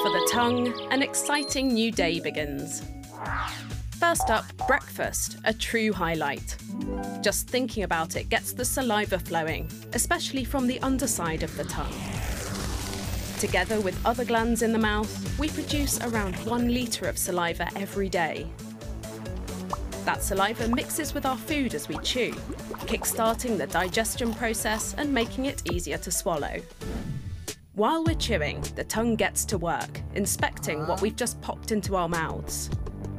For the tongue, an exciting new day begins. First up, breakfast, a true highlight. Just thinking about it gets the saliva flowing, especially from the underside of the tongue. Together with other glands in the mouth, we produce around 1 litre of saliva every day. That saliva mixes with our food as we chew, kick-starting the digestion process and making it easier to swallow. While we're chewing, the tongue gets to work, inspecting what we've just popped into our mouths.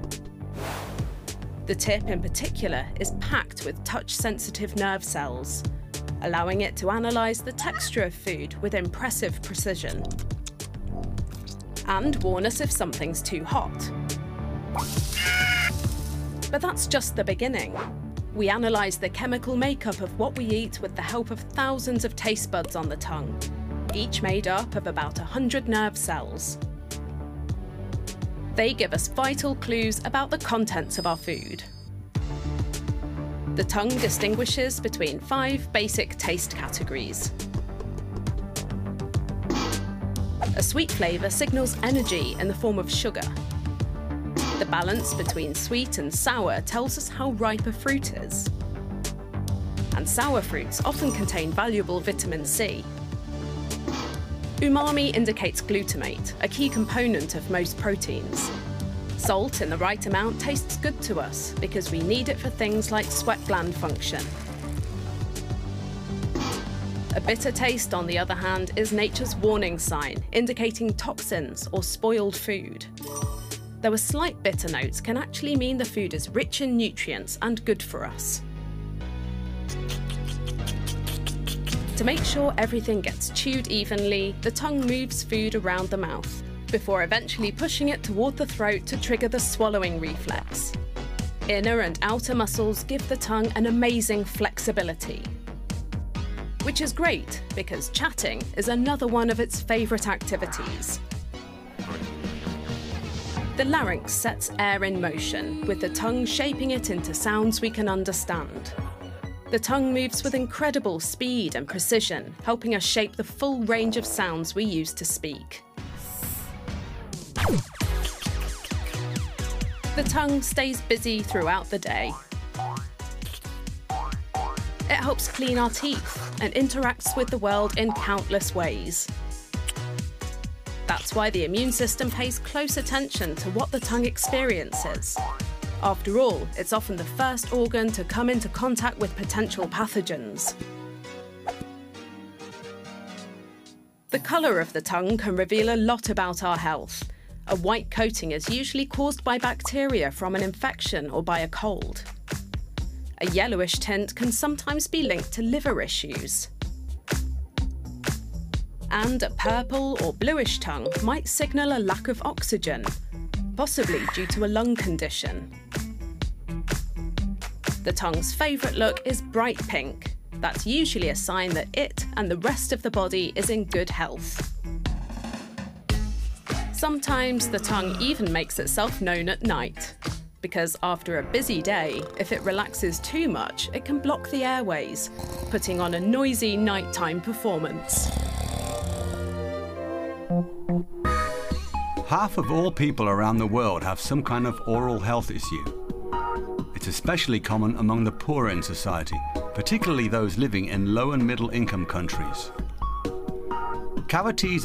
The tip in particular is packed with touch-sensitive nerve cells, allowing it to analyse the texture of food with impressive precision and warn us if something's too hot. But that's just the beginning. We analyse the chemical makeup of what we eat with the help of thousands of taste buds on the tongue, each made up of about 100 nerve cells. They give us vital clues about the contents of our food. The tongue distinguishes between 5 basic taste categories. A sweet flavour signals energy in the form of sugar. The balance between sweet and sour tells us how ripe a fruit is. And sour fruits often contain valuable vitamin C. Umami indicates glutamate, a key component of most proteins. Salt in the right amount tastes good to us because we need it for things like sweat gland function. A bitter taste, on the other hand, is nature's warning sign, indicating toxins or spoiled food. Though a slight bitter note can actually mean the food is rich in nutrients and good for us. To make sure everything gets chewed evenly, the tongue moves food around the mouth, before eventually pushing it toward the throat to trigger the swallowing reflex. Inner and outer muscles give the tongue an amazing flexibility. Which is great, because chatting is another one of its favourite activities. The larynx sets air in motion, with the tongue shaping it into sounds we can understand. The tongue moves with incredible speed and precision, helping us shape the full range of sounds we use to speak. The tongue stays busy throughout the day. It helps clean our teeth and interacts with the world in countless ways. That's why the immune system pays close attention to what the tongue experiences. After all, it's often the first organ to come into contact with potential pathogens. The colour of the tongue can reveal a lot about our health. A white coating is usually caused by bacteria from an infection or by a cold. A yellowish tint can sometimes be linked to liver issues. And a purple or bluish tongue might signal a lack of oxygen, possibly due to a lung condition. The tongue's favourite look is bright pink. That's usually a sign that it and the rest of the body is in good health. Sometimes the tongue even makes itself known at night, because after a busy day, if it relaxes too much, it can block the airways, putting on a noisy nighttime performance. Half of all people around the world have some kind of oral health issue. It's especially common among the poorer in society, particularly those living in low and middle income countries. Cavities